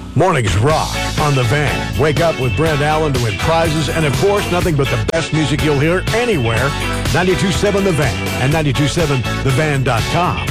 Mornings rock on The Van. Wake up with Brent Allen to win prizes and, of course, nothing but the best music you'll hear anywhere. 92.7 The Van and 92.7thevan.com.